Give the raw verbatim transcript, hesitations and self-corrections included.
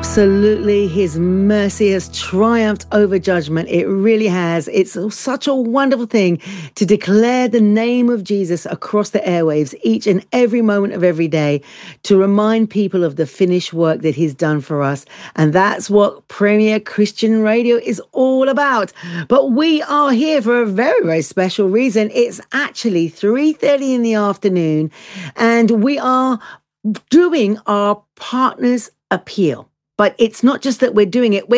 Absolutely. His mercy has triumphed over judgment. It really has. It's such a wonderful thing to declare the name of Jesus across the airwaves each and every moment of every day to remind people of the finished work that he's done for us. And that's what Premier Christian Radio is all about. But we are here for a very, very special reason. It's actually three thirty in the afternoon, and we are doing our Partners Appeal. But it's not just that we're doing it. We're